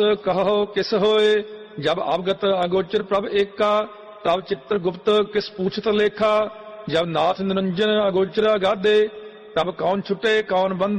कहो किस होए, जब अवगत अगोचर प्रभ एका, तब चित्र गुप्त किस पूछत लेखा। जब नाथ निरंजन अगोचर अगाधे, तब कौन छुटे कौन बंधे।